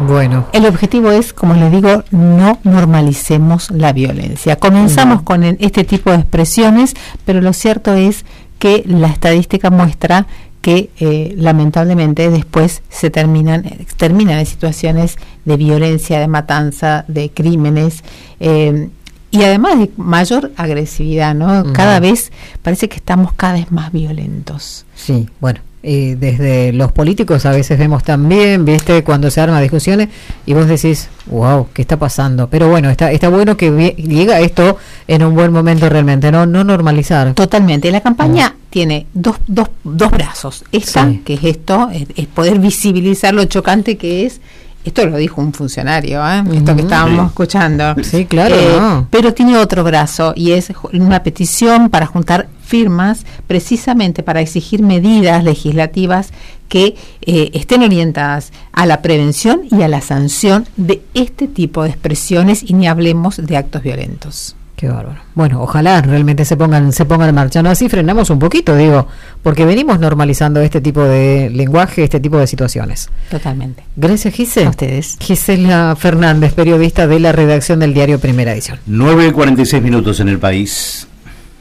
Bueno. El objetivo es, como les digo, no normalicemos la violencia. Comenzamos con este tipo de expresiones, pero lo cierto es que la estadística muestra que lamentablemente después se terminan en situaciones de violencia, de matanza, de crímenes, y además de mayor agresividad, ¿no? Cada vez parece que estamos cada vez más violentos. Sí, bueno. Desde los políticos a veces vemos también, viste, cuando se arman discusiones y vos decís, wow, ¿qué está pasando? Pero bueno, está bueno que llega esto en un buen momento realmente, no normalizar. Totalmente. La campaña tiene dos brazos. Esta, que es esto, es poder visibilizar lo chocante que es. Esto lo dijo un funcionario, esto que estábamos escuchando. Sí, claro. Pero tiene otro brazo y es una petición para juntar firmas precisamente para exigir medidas legislativas que estén orientadas a la prevención y a la sanción de este tipo de expresiones, y ni hablemos de actos violentos. Qué bárbaro. Bueno, ojalá realmente se pongan en marcha. No, así frenamos un poquito, digo, porque venimos normalizando este tipo de lenguaje, este tipo de situaciones. Totalmente. Gracias, Gise. A ustedes. Gisela Fernández, periodista de la redacción del diario Primera Edición. 9:46 en el país.